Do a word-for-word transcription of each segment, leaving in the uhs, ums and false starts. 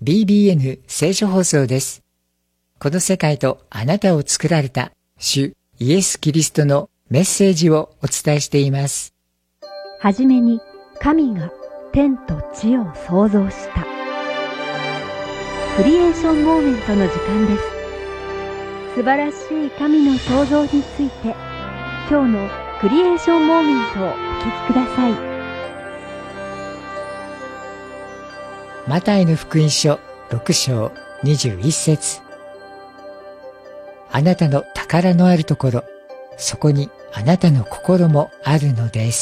ビービーエヌ 聖書放送です。この世界とあなたを作られた主イエス・キリストのメッセージをお伝えしています。 はじめに神が天と地を創造した。クリエーションモーメントの時間です。素晴らしい神の創造について、今日のクリエーションモーメントをお聞きください。 マタイの福音書ろく章にじゅういち節。あなたの宝のあるところ、そこにあなたの心もあるのです。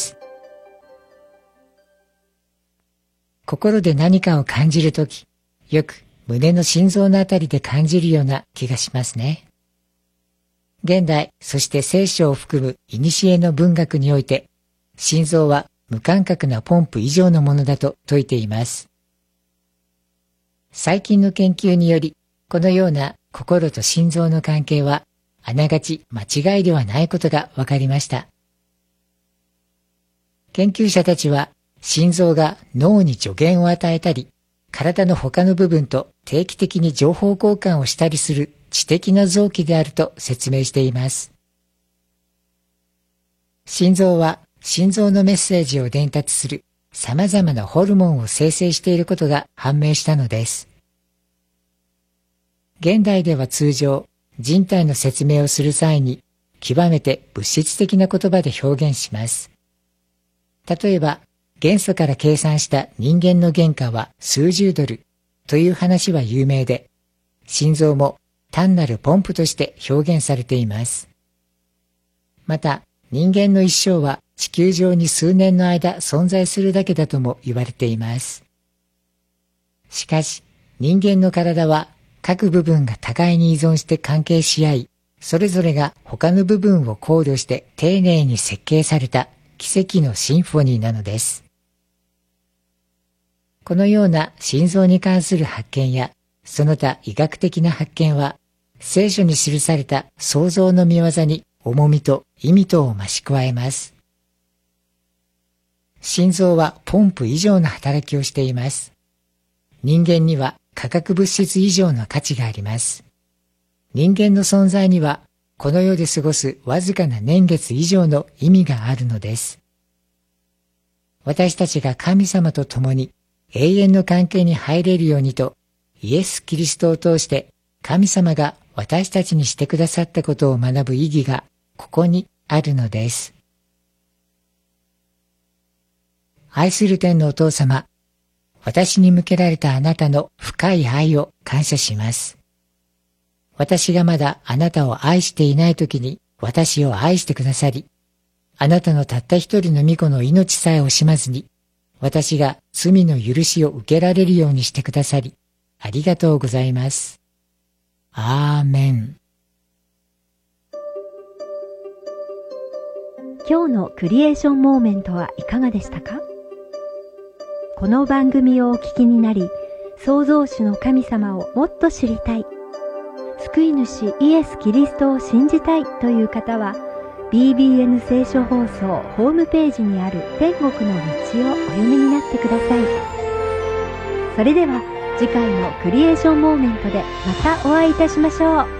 心で何かを感じるとき、よく胸の心臓のあたりで感じるような気がしますね。現代、そして聖書を含む古の文学において、心臓は無感覚なポンプ以上のものだと説いています。最近の研究により、このような心と心臓の関係は、あながち間違いではないことが分かりました。研究者たちは、心臓が脳に助言を与えたり、体の他の部分と定期的に情報交換をしたりする知的な臓器であると説明しています。心臓は心臓のメッセージを伝達する様々なホルモンを生成していることが判明したのです。現代では通常、人体の説明をする際に極めて物質的な言葉で表現します。例えば、元素から計算した人間の原価は数十ドルという話は有名で、心臓も単なるポンプとして表現されています。また、人間の一生は地球上に数年の間存在するだけだとも言われています。しかし、人間の体は各部分が互いに依存して関係し合い、それぞれが他の部分を考慮して丁寧に設計された奇跡のシンフォニーなのです。このような心臓に関する発見や、その他医学的な発見は、聖書に記された創造の御業に重みと意味とを増し加えます。心臓はポンプ以上の働きをしています。人間には化学物質以上の価値があります。人間の存在には、この世で過ごすわずかな年月以上の意味があるのです。私たちが神様と共に永遠の関係に入れるようにと、イエス・キリストを通して神様が私たちにしてくださったことを学ぶ意義がここにあるのです。愛する天のお父様、私に向けられたあなたの深い愛を感謝します。私がまだあなたを愛していないときに私を愛してくださり、あなたのたった一人の御子の命さえ惜しまずに、私が罪の許しを受けられるようにしてくださり、ありがとうございます。アーメン。 今日のクリエーションモーメントはいかがでしたか？この番組をお聞きになり、創造主の神様をもっと知りたい、救い主イエス・キリストを信じたいという方は、ビービーエヌ 聖書放送ホームページにある天国の道をお読みになってください。それでは次回のクリエーションモーメントでまたお会いいたしましょう。